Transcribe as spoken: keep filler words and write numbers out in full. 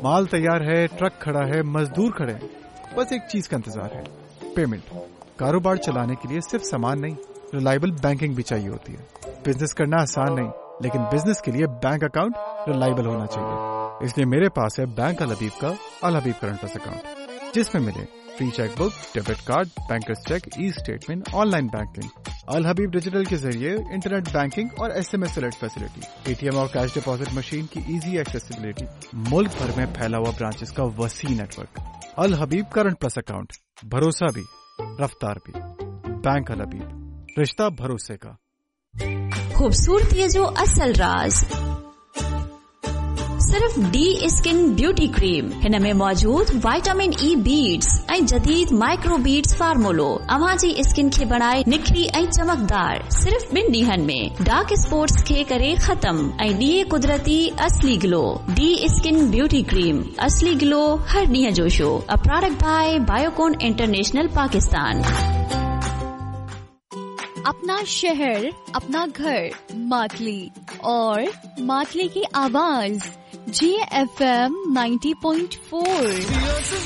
مال تیار ہے، ٹرک کھڑا ہے، مزدور کھڑے ہیں، بس ایک چیز کا انتظار ہے، پیمنٹ۔ کاروبار چلانے کے لیے صرف سامان نہیں، ریلائبل بینکنگ بھی چاہیے ہوتی ہے۔ بزنس کرنا آسان نہیں، لیکن بزنس کے لیے بینک اکاؤنٹ ریلائبل ہونا چاہیے۔ اس لیے میرے پاس ہے بینک الحبیب کا الحبیب کرنٹ پلس اکاؤنٹ، جس میں ملے free cheque book, debit card, bankers check, E statement, on line banking, الحبیب ڈیجیٹل کے ذریعے انٹرنیٹ بینکنگ اور S M S alert facility, A T M اور کیش ڈپازٹ مشین کی ایزی ایکسیسیبلٹی، ملک بھر میں پھیلا ہوا برانچز کا وسیع نیٹ ورک۔ الحبیب کرنٹ پلس اکاؤنٹ، بھروسہ بھی، رفتار بھی۔ بینک الحبیب، رشتہ بھروسے کا۔ خوبصورتی جو اصل راز صرف ڈی اسکن بیوٹی کریم ہن میں موجود وائٹامن ای بیڈز ऐं जदीद माइक्रो बीड्स फार्मूलो अवां जी स्किन खे बणाए निखरी ऐं चमकदार सिर्फ ॿिन ॾींहनि में डार्क स्पॉट्स खे करे ख़तम ऐं ॾिए कुदरती असली glow. D skin beauty cream, असली ग्लो हर ॾींहं जो show. A product bye Biocon international Pakistan. अपना शहर, अपना घर, मातली और मातली की आवाज जी F M ninety point four.